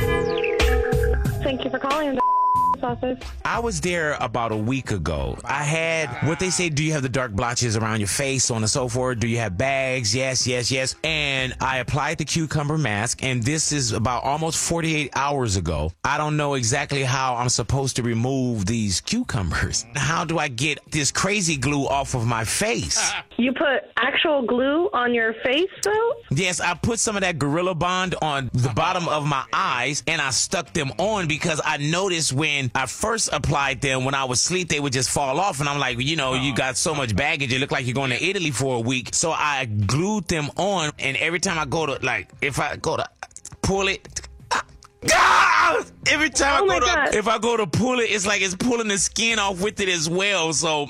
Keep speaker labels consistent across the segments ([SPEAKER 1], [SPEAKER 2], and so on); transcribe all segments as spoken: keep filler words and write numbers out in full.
[SPEAKER 1] Thank you for calling the office.
[SPEAKER 2] I was there about a week ago. I had what they say, do you have the dark blotches around your face, so on and so forth? Do you have bags? Yes, yes, yes. And I applied the cucumber mask, and this is about almost forty-eight hours ago. I don't know exactly how I'm supposed to remove these cucumbers. How do I get this crazy glue off of my face?
[SPEAKER 1] You put actual glue on your face, though?
[SPEAKER 2] Yes, I put some of that Gorilla Bond on the bottom of my eyes, and I stuck them on because I noticed when I first applied them, when I was asleep, they would just fall off. And I'm like, you know, you got so much baggage. You look like you're going to Italy for a week. So I glued them on. And every time I go to, like, if I go to pull it, ah! Every time
[SPEAKER 1] Oh
[SPEAKER 2] I go
[SPEAKER 1] my
[SPEAKER 2] to,
[SPEAKER 1] God.
[SPEAKER 2] if I go to pull it, it's like it's pulling the skin off with it as well. So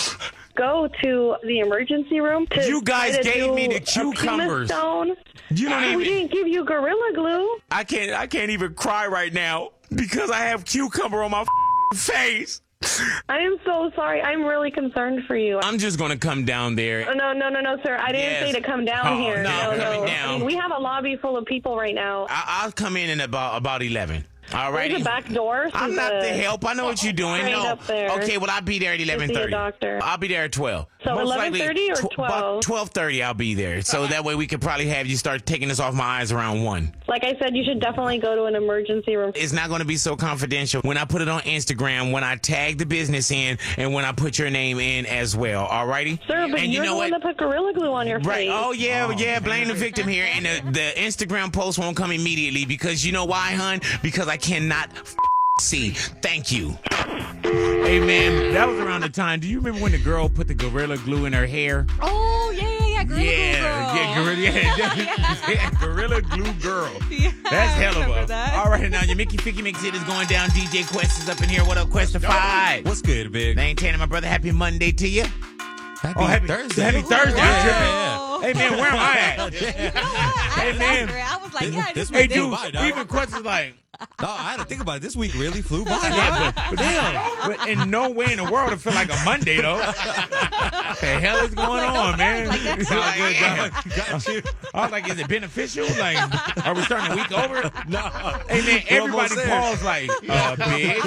[SPEAKER 1] Go to the emergency room. To
[SPEAKER 2] You guys
[SPEAKER 1] try to
[SPEAKER 2] gave
[SPEAKER 1] do
[SPEAKER 2] me the
[SPEAKER 1] a
[SPEAKER 2] cucumbers.
[SPEAKER 1] pumice stone.
[SPEAKER 2] You don't
[SPEAKER 1] We
[SPEAKER 2] even-
[SPEAKER 1] didn't give you Gorilla Glue.
[SPEAKER 2] I can't, I can't even cry right now because I have cucumber on my face.
[SPEAKER 1] I am so sorry. I'm really concerned for you.
[SPEAKER 2] I'm just going to come down there.
[SPEAKER 1] Oh, no, no, no, no, sir. I didn't
[SPEAKER 2] Yes.
[SPEAKER 1] say to come down
[SPEAKER 2] Oh,
[SPEAKER 1] here.
[SPEAKER 2] no,
[SPEAKER 1] no,
[SPEAKER 2] coming
[SPEAKER 1] no.
[SPEAKER 2] down.
[SPEAKER 1] I mean, we have a lobby full of people right now.
[SPEAKER 2] I, I'll come in in about about eleven. All right.
[SPEAKER 1] There's a back door. so
[SPEAKER 2] I'm not
[SPEAKER 1] the-
[SPEAKER 2] the help. I know what you're doing.
[SPEAKER 1] Right
[SPEAKER 2] No.
[SPEAKER 1] up there.
[SPEAKER 2] Okay. Well, I'll be there at eleven
[SPEAKER 1] see a
[SPEAKER 2] thirty.
[SPEAKER 1] doctor.
[SPEAKER 2] I'll be there at twelve.
[SPEAKER 1] So
[SPEAKER 2] Most
[SPEAKER 1] eleven thirty
[SPEAKER 2] likely
[SPEAKER 1] or
[SPEAKER 2] tw-
[SPEAKER 1] twelve?
[SPEAKER 2] About twelve thirty. I'll be there. So that way we could probably have you start taking this off my eyes around one.
[SPEAKER 1] Like I said, you should definitely go to an emergency room.
[SPEAKER 2] It's not going to be so confidential when I put it on Instagram, when I tag the business in, and when I put your name in as well. All righty.
[SPEAKER 1] Sir, but
[SPEAKER 2] and
[SPEAKER 1] you're
[SPEAKER 2] you know
[SPEAKER 1] the
[SPEAKER 2] what?
[SPEAKER 1] one that put Gorilla Glue on your
[SPEAKER 2] Right.
[SPEAKER 1] face.
[SPEAKER 2] Oh, yeah, yeah. Blame the victim here. And the, the Instagram post won't come immediately because you know why, hun? Because I cannot f- see. Thank you. Hey, man, that was around the time. Do you remember when the girl put the Gorilla Glue in her hair?
[SPEAKER 3] Oh, yeah, yeah, yeah. Gorilla Glue
[SPEAKER 2] yeah,
[SPEAKER 3] girl.
[SPEAKER 2] yeah, gorilla, yeah, yeah, Gorilla Glue Girl.
[SPEAKER 3] Yeah,
[SPEAKER 2] That's
[SPEAKER 3] I
[SPEAKER 2] hell of
[SPEAKER 3] remember
[SPEAKER 2] a.
[SPEAKER 3] that.
[SPEAKER 2] All right, now your Mickey Ficky Mix hit is going down. D J Quest is up in here. What up, Quest five?
[SPEAKER 4] What's good, big?
[SPEAKER 2] Maintaining my brother. Happy Monday to you.
[SPEAKER 4] Happy
[SPEAKER 2] Oh, happy
[SPEAKER 4] Thursday.
[SPEAKER 2] Happy Thursday.
[SPEAKER 4] Yeah,
[SPEAKER 2] I'm tripping.
[SPEAKER 4] yeah,
[SPEAKER 3] Oh.
[SPEAKER 2] Hey, man, where am I at?
[SPEAKER 3] You know what? I
[SPEAKER 2] Hey,
[SPEAKER 3] was
[SPEAKER 2] man.
[SPEAKER 3] hungry. I was like, yeah,
[SPEAKER 4] This
[SPEAKER 3] this
[SPEAKER 2] Hey,
[SPEAKER 3] was
[SPEAKER 2] dude,
[SPEAKER 4] Bye, dog.
[SPEAKER 2] even Quest is like,
[SPEAKER 4] No, I had to think about it. This week really flew by.
[SPEAKER 2] yeah, but, but damn, but in no way in the world it feel like a Monday, though. What the hell is going
[SPEAKER 3] like,
[SPEAKER 2] on,
[SPEAKER 3] okay,
[SPEAKER 2] man?
[SPEAKER 3] like, that's
[SPEAKER 2] Like,
[SPEAKER 4] all good,
[SPEAKER 2] yeah.
[SPEAKER 4] dog. Got you.
[SPEAKER 2] I was like, is it beneficial? Like, are we starting the week over?
[SPEAKER 4] No.
[SPEAKER 2] Hey, man,
[SPEAKER 4] We're
[SPEAKER 2] everybody
[SPEAKER 4] almost there.
[SPEAKER 2] calls like, uh,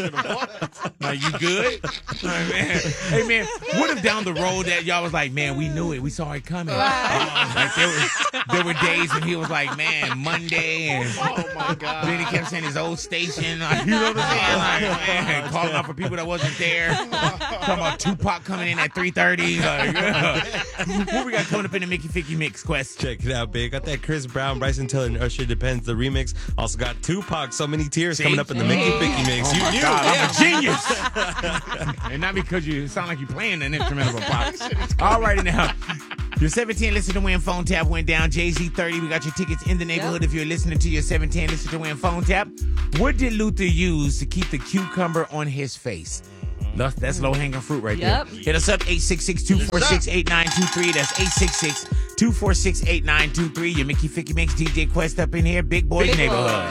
[SPEAKER 2] big. Are you good? All right, man. Hey, man, what if down the road that y'all was like, man, we knew it. We saw it coming. Uh, like, there were, there were days when he was like, man, Monday. And oh, my God. Then he kept saying his old station. Like, you know what I'm saying? Like, man, calling out for people that wasn't there. Talking about Tupac coming in at three thirty. Like, yeah. What we got coming up in the Mickey Ficky Mix, Quest?
[SPEAKER 4] Check it out, big. Got that Chris Brown, Bryson Tiller, and Usher Depends, the remix. Also got Tupac, So Many Tears
[SPEAKER 2] See?
[SPEAKER 4] coming up in the Mickey Ficky mix.
[SPEAKER 2] Oh
[SPEAKER 4] you
[SPEAKER 2] my
[SPEAKER 4] knew.
[SPEAKER 2] God,
[SPEAKER 4] Yeah.
[SPEAKER 2] I'm a genius. And not because you sound like you're playing an instrument of a pop. All righty now. Your seventeen Listen to Win phone tap went down. Jay-Z thirty. We got your tickets in the neighborhood if you're listening to your seventeen Listen to Win phone tap. What did Luther use to keep the cucumber on his face? That's, that's low-hanging fruit right
[SPEAKER 3] Yep.
[SPEAKER 2] there. Hit us up, eight six six, two four six, eight nine two three. That's eight six six, two four six, eight nine two three. Your Mickey Ficky Mix, D J Quest up in here. Big Boys
[SPEAKER 3] Big
[SPEAKER 2] Neighborhood.
[SPEAKER 3] Boy.